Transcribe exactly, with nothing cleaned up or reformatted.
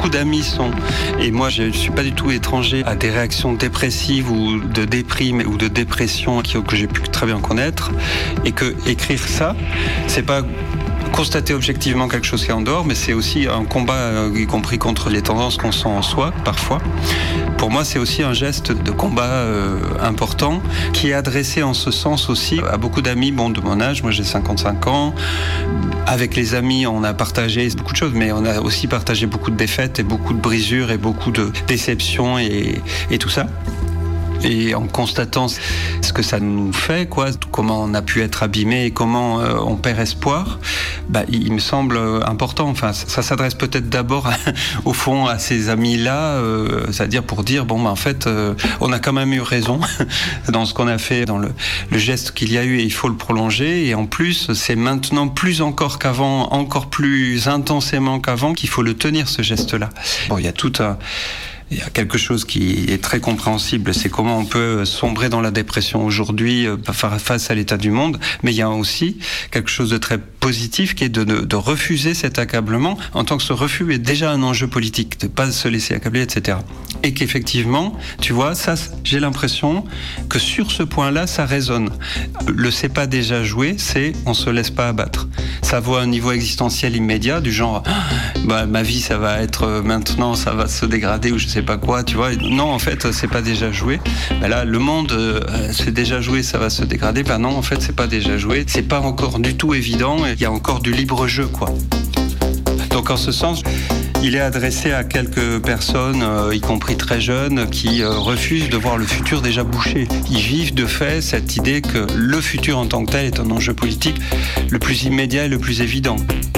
beaucoup d'amis sont. Et moi, je ne suis pas du tout étranger à des réactions dépressives ou de déprime ou de dépression que j'ai pu très bien connaître. Et que écrire ça, c'est pas constater objectivement quelque chose qui est en dehors, mais c'est aussi un combat, y compris contre les tendances qu'on sent en soi, parfois. Pour moi, c'est aussi un geste de combat euh, important, qui est adressé en ce sens aussi à beaucoup d'amis bon, de mon âge. Moi, j'ai cinquante-cinq ans. Avec les amis, on a partagé beaucoup de choses, mais on a aussi partagé beaucoup de défaites et beaucoup de brisures et beaucoup de déceptions et, et tout ça. Et en constatant ce que ça nous fait, quoi, comment on a pu être abîmé et comment euh, on perd espoir, bah, il me semble important. Enfin, ça s'adresse peut-être d'abord, au fond, à ces amis-là, euh, c'est-à-dire pour dire, bon, bah, en fait, euh, on a quand même eu raison dans ce qu'on a fait, dans le, le geste qu'il y a eu, et il faut le prolonger. Et en plus, c'est maintenant plus encore qu'avant, encore plus intensément qu'avant, qu'il faut le tenir, ce geste-là. Bon, il y a tout un... Il y a quelque chose qui est très compréhensible, c'est comment on peut sombrer dans la dépression aujourd'hui face à l'état du monde, mais il y a aussi quelque chose de très positif qui est de, de, de refuser cet accablement, en tant que ce refus est déjà un enjeu politique, de ne pas se laisser accabler, et cetera. Et qu'effectivement, tu vois, ça, j'ai l'impression que sur ce point-là, ça résonne. Le c'est pas déjà joué, c'est on se laisse pas abattre. Ça vaut un niveau existentiel immédiat, du genre, bah, ma vie, ça va être maintenant, ça va se dégrader, ou je sais pas quoi, tu vois. Non, en fait, c'est pas déjà joué. Ben là, le monde, euh, c'est déjà joué, ça va se dégrader. Ben non, en fait, c'est pas déjà joué. C'est pas encore du tout évident. Il y a encore du libre jeu, quoi. Donc, en ce sens, il est adressé à quelques personnes, euh, y compris très jeunes, qui euh, refusent de voir le futur déjà bouché. Ils vivent de fait cette idée que le futur en tant que tel est un enjeu politique le plus immédiat et le plus évident.